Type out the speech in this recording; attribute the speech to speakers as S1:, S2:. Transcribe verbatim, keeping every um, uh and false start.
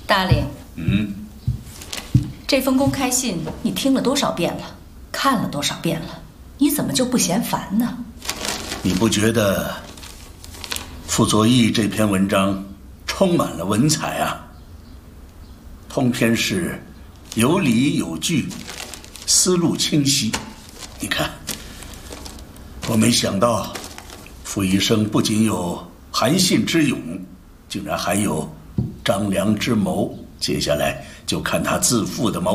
S1: 大林，
S2: 嗯，
S1: 这封公开信你听了多少遍了，看了多少遍了，你怎么就不嫌烦呢？
S2: 你不觉得傅作义这篇文章充满了文采啊？通篇是有理有据，思路清晰。你看，我没想到傅医生不仅有韩信之勇，竟然还有张良之谋。接下来就看他自负的谋